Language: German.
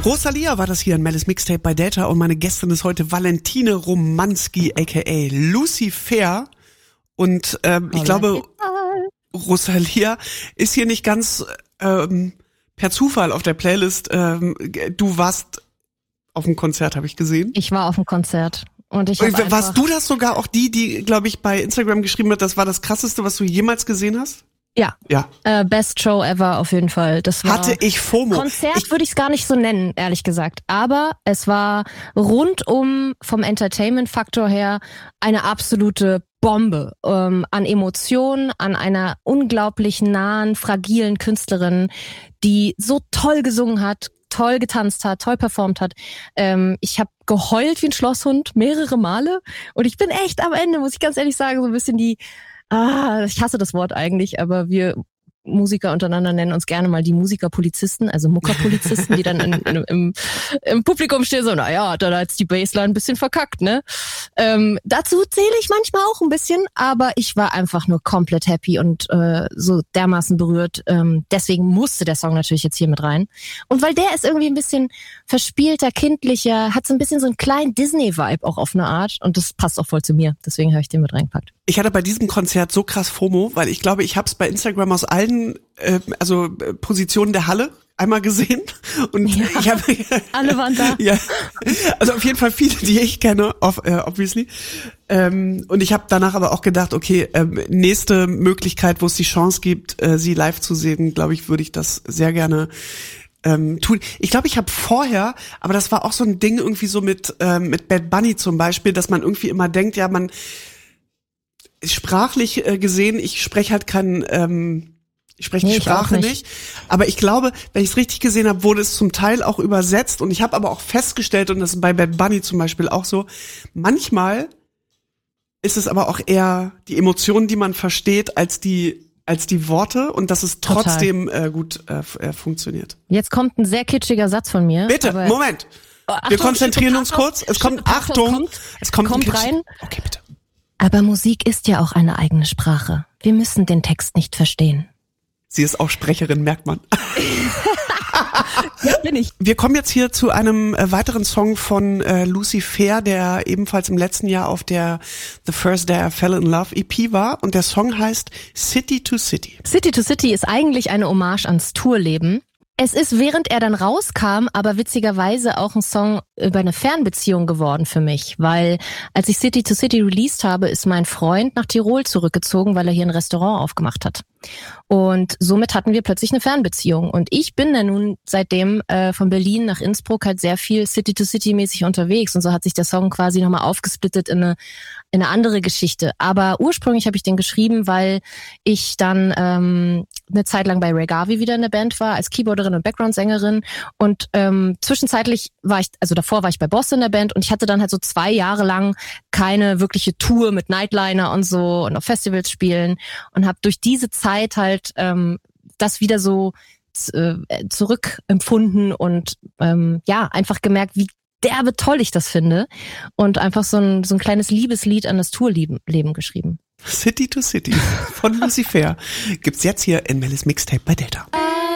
Rosalia war das hier in Mellis Mixtape bei Data und meine Gästin ist heute Valentine Romanski aka Lucy Fair und ich glaube Rosalia ist hier nicht ganz per Zufall auf der Playlist. Du warst auf dem Konzert, habe ich gesehen. Ich war auf dem Konzert. Und warst du das sogar auch die, glaube ich, bei Instagram geschrieben hat, das war das Krasseste, was du jemals gesehen hast? Ja. Best Show ever auf jeden Fall. Das war hatte ich FOMO. Konzert würde ich es gar nicht so nennen, ehrlich gesagt. Aber es war rundum vom Entertainment-Faktor her eine absolute Bombe an Emotionen, an einer unglaublich nahen, fragilen Künstlerin, die so toll gesungen hat, toll getanzt hat, toll performt hat. Ich habe geheult wie ein Schlosshund mehrere Male und ich bin echt am Ende, muss ich ganz ehrlich sagen, so ein bisschen ich hasse das Wort eigentlich, aber wir Musiker untereinander nennen uns gerne mal die Musikerpolizisten, also Muckerpolizisten, die dann im Publikum stehen so, naja, hat er jetzt die Bassline ein bisschen verkackt, ne? Dazu zähle ich manchmal auch ein bisschen, aber ich war einfach nur komplett happy und so dermaßen berührt. Deswegen musste der Song natürlich jetzt hier mit rein. Und weil der ist irgendwie ein bisschen verspielter, kindlicher, hat so ein bisschen so einen kleinen Disney-Vibe auch auf eine Art und das passt auch voll zu mir. Deswegen habe ich den mit reingepackt. Ich hatte bei diesem Konzert so krass FOMO, weil ich glaube, ich habe es bei Instagram aus allen Positionen der Halle einmal gesehen und ich habe alle waren da. Ja, also auf jeden Fall viele, die ich kenne, obviously. Und ich habe danach aber auch gedacht, okay, nächste Möglichkeit, wo es die Chance gibt, sie live zu sehen, glaube ich, würde ich das sehr gerne tun. Ich glaube, ich habe vorher, aber das war auch so ein Ding irgendwie so mit Bad Bunny zum Beispiel, dass man irgendwie immer denkt, ja, man sprachlich gesehen, ich spreche halt ich spreche die Sprache nicht. Aber ich glaube, wenn ich es richtig gesehen habe, wurde es zum Teil auch übersetzt. Und ich habe aber auch festgestellt, und das ist bei Bad Bunny zum Beispiel auch so, manchmal ist es aber auch eher die Emotionen, die man versteht, als die Worte. Und dass es trotzdem gut funktioniert. Jetzt kommt ein sehr kitschiger Satz von mir. Bitte, Moment. Achtung, wir konzentrieren uns kurz. Es kommt, Achtung. Es kommt rein. Okay, bitte. Aber Musik ist ja auch eine eigene Sprache. Wir müssen den Text nicht verstehen. Sie ist auch Sprecherin, merkt man. Ja, bin ich. Wir kommen jetzt hier zu einem weiteren Song von Lucy Fair, der ebenfalls im letzten Jahr auf der The First Day I Fell in Love EP war. Und der Song heißt City to City. City to City ist eigentlich eine Hommage ans Tourleben. Es ist, während er dann rauskam, aber witzigerweise auch ein Song über eine Fernbeziehung geworden für mich, weil als ich City to City released habe, ist mein Freund nach Tirol zurückgezogen, weil er hier ein Restaurant aufgemacht hat. Und somit hatten wir plötzlich eine Fernbeziehung. Und ich bin dann nun seitdem von Berlin nach Innsbruck halt sehr viel City to City mäßig unterwegs. Und so hat sich der Song quasi nochmal aufgesplittet in eine andere Geschichte. Aber ursprünglich habe ich den geschrieben, weil ich dann eine Zeit lang bei Regavi wieder in der Band war, als Keyboarderin und Background-Sängerin. Und zwischenzeitlich davor war ich bei Boss in der Band und ich hatte dann halt so 2 Jahre lang keine wirkliche Tour mit Nightliner und so und auf Festivals spielen und habe durch diese Zeit halt das wieder so zurückempfunden und einfach gemerkt, wie derbe toll ich das finde und einfach so ein kleines Liebeslied an das Tourleben geschrieben. City to City von Lucy Fair gibt's jetzt hier in Mellis Mixtape bei Data.